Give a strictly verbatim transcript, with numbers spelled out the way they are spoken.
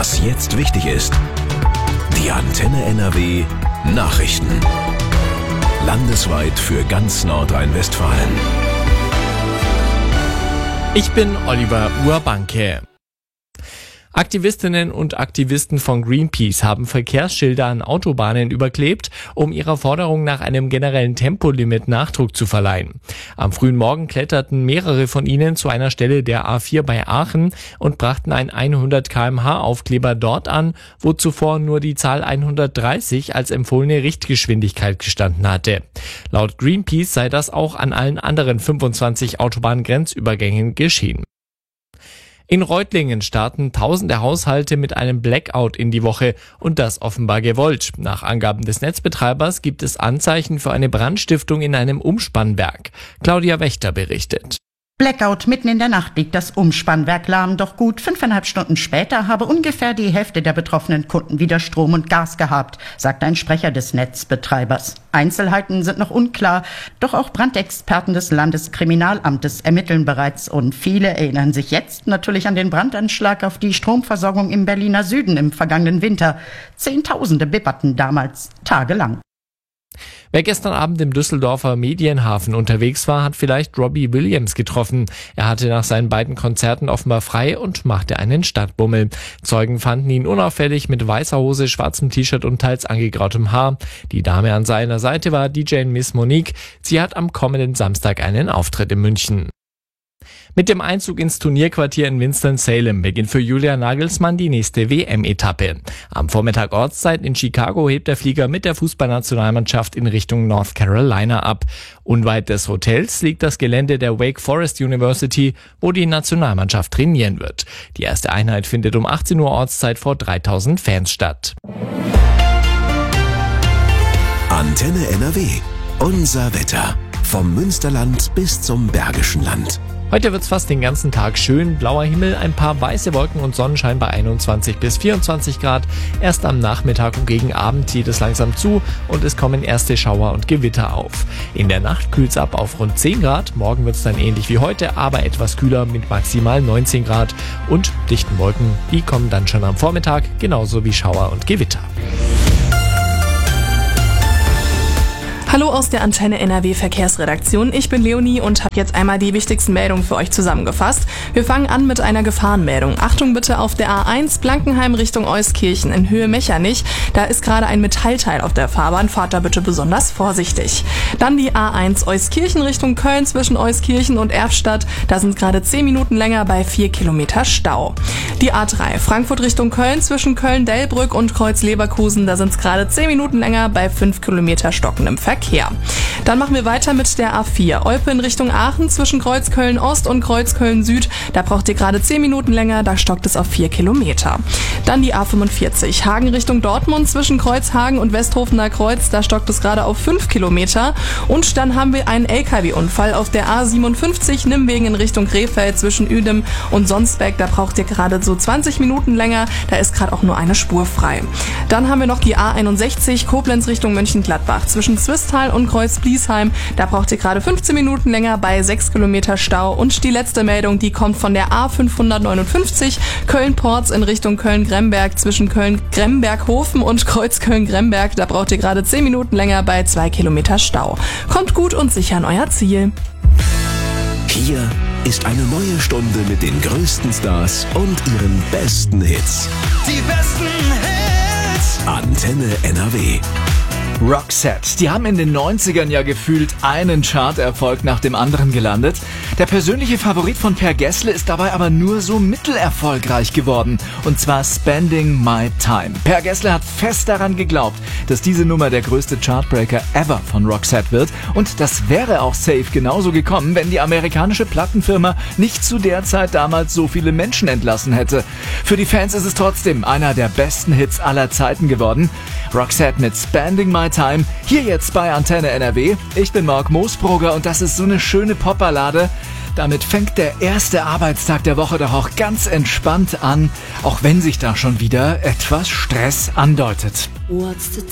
Was jetzt wichtig ist. Die Antenne N R W Nachrichten. Landesweit für ganz Nordrhein-Westfalen. Ich bin Oliver Urbanke. Aktivistinnen und Aktivisten von Greenpeace haben Verkehrsschilder an Autobahnen überklebt, um ihrer Forderung nach einem generellen Tempolimit Nachdruck zu verleihen. Am frühen Morgen kletterten mehrere von ihnen zu einer Stelle der A vier bei Aachen und brachten einen hundert Kilometer pro Stunde Aufkleber dort an, wo zuvor nur die Zahl hundertdreißig als empfohlene Richtgeschwindigkeit gestanden hatte. Laut Greenpeace sei das auch an allen anderen fünfundzwanzig Autobahngrenzübergängen geschehen. In Reutlingen starten tausende Haushalte mit einem Blackout in die Woche und das offenbar gewollt. Nach Angaben des Netzbetreibers gibt es Anzeichen für eine Brandstiftung in einem Umspannwerk. Claudia Wächter berichtet. Blackout, mitten in der Nacht liegt das Umspannwerk lahm, doch gut fünfeinhalb Stunden später habe ungefähr die Hälfte der betroffenen Kunden wieder Strom und Gas gehabt, sagt ein Sprecher des Netzbetreibers. Einzelheiten sind noch unklar, doch auch Brandexperten des Landeskriminalamtes ermitteln bereits und viele erinnern sich jetzt natürlich an den Brandanschlag auf die Stromversorgung im Berliner Süden im vergangenen Winter. Zehntausende bibberten damals tagelang. Wer gestern Abend im Düsseldorfer Medienhafen unterwegs war, hat vielleicht Robbie Williams getroffen. Er hatte nach seinen beiden Konzerten offenbar frei und machte einen Stadtbummel. Zeugen fanden ihn unauffällig mit weißer Hose, schwarzem T-Shirt und teils angegrautem Haar. Die Dame an seiner Seite war D J Miss Monique. Sie hat am kommenden Samstag einen Auftritt in München. Mit dem Einzug ins Turnierquartier in Winston-Salem beginnt für Julian Nagelsmann die nächste W M-Etappe. Am Vormittag Ortszeit in Chicago hebt der Flieger mit der Fußballnationalmannschaft in Richtung North Carolina ab. Unweit des Hotels liegt das Gelände der Wake Forest University, wo die Nationalmannschaft trainieren wird. Die erste Einheit findet um achtzehn Uhr Ortszeit vor dreitausend Fans statt. Antenne N R W. Unser Wetter. Vom Münsterland bis zum Bergischen Land. Heute wird's fast den ganzen Tag schön, blauer Himmel, ein paar weiße Wolken und Sonnenschein bei einundzwanzig bis vierundzwanzig Grad. Erst am Nachmittag und gegen Abend zieht es langsam zu und es kommen erste Schauer und Gewitter auf. In der Nacht kühlt's ab auf rund zehn Grad, morgen wird's dann ähnlich wie heute, aber etwas kühler mit maximal neunzehn Grad. Und dichten Wolken, die kommen dann schon am Vormittag, genauso wie Schauer und Gewitter. Hallo aus der Antenne N R W Verkehrsredaktion. Ich bin Leonie und habe jetzt einmal die wichtigsten Meldungen für euch zusammengefasst. Wir fangen an mit einer Gefahrenmeldung. Achtung bitte auf der A eins Blankenheim Richtung Euskirchen in Höhe Mechernich. Da ist gerade ein Metallteil auf der Fahrbahn. Fahrt da bitte besonders vorsichtig. Dann die A eins Euskirchen Richtung Köln zwischen Euskirchen und Erftstadt. Da sind gerade zehn Minuten länger bei vier Kilometer Stau. Die A drei Frankfurt Richtung Köln zwischen Köln-Dellbrück und Kreuz-Leverkusen. Da sind es gerade zehn Minuten länger bei fünf Kilometer stockendem Verkehr. Dann machen wir weiter mit der A vier. Olpe in Richtung Aachen zwischen Kreuzköln Ost und Kreuzköln Süd. Da braucht ihr gerade zehn Minuten länger, da stockt es auf vier Kilometer. Dann die A fünfundvierzig. Hagen Richtung Dortmund zwischen Kreuzhagen und Westhofener Kreuz. Da stockt es gerade auf fünf Kilometer. Und dann haben wir einen L K W-Unfall auf der A siebenundfünfzig. Nimwegen in Richtung Krefeld zwischen Uedem und Sonsbeck. Da braucht ihr gerade so zwanzig Minuten länger. Da ist gerade auch nur eine Spur frei. Dann haben wir noch die A einundsechzig. Koblenz Richtung Mönchengladbach zwischen Zwistal und Kreuz-Bliesheim. Da braucht ihr gerade fünfzehn Minuten länger bei sechs Kilometer Stau. Und die letzte Meldung, die kommt von der A fünfhundertneunundfünfzig Köln-Porz in Richtung Köln-Gremberg zwischen Köln-Gremberg-Hofen und Kreuz-Köln-Gremberg. Da braucht ihr gerade zehn Minuten länger bei zwei Kilometer Stau. Kommt gut und sicher an euer Ziel. Hier ist eine neue Stunde mit den größten Stars und ihren besten Hits. Die besten Hits. Antenne N R W. Roxette. Die haben in den neunzigern ja gefühlt einen Charterfolg nach dem anderen gelandet. Der persönliche Favorit von Per Gessle ist dabei aber nur so mittelerfolgreich geworden. Und zwar Spending My Time. Per Gessle hat fest daran geglaubt, dass diese Nummer der größte Chartbreaker ever von Roxette wird. Und das wäre auch safe genauso gekommen, wenn die amerikanische Plattenfirma nicht zu der Zeit damals so viele Menschen entlassen hätte. Für die Fans ist es trotzdem einer der besten Hits aller Zeiten geworden. Roxette mit Spending My Time, hier jetzt bei Antenne N R W. Ich bin Marc Moosbrugger und das ist so eine schöne Popballade. Damit fängt der erste Arbeitstag der Woche doch auch ganz entspannt an, auch wenn sich da schon wieder etwas Stress andeutet. What's the